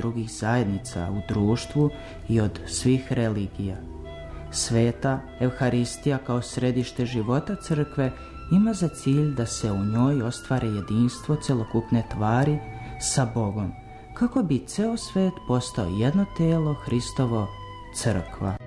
drugih zajednica u društvu i od svih religija. Sveta Evharistija kao središte života crkve ima za cilj da se u njoj ostvari jedinstvo celokupne tvari sa Bogom, kako bi ceo svet postao jedno telo Hristovo, crkva.